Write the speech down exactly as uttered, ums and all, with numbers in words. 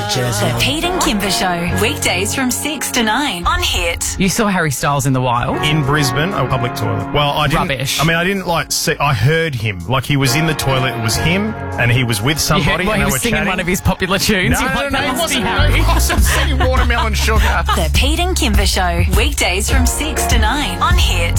Jersey. The Pete and Kimber Show, weekdays from six to nine on Hit. You saw Harry Styles in the wild? In Brisbane, a public toilet. Well, I didn't. Rubbish. I mean, I didn't like see. I heard him. Like he was in the toilet. It was him, and he was with You somebody. heard while and he they was were singing chatting. one of his popular tunes. No, You're no, like, no, that he must be wasn't. Harry. He wasn't singing Watermelon Sugar. The Pete and Kimber Show, weekdays from six to nine on Hit.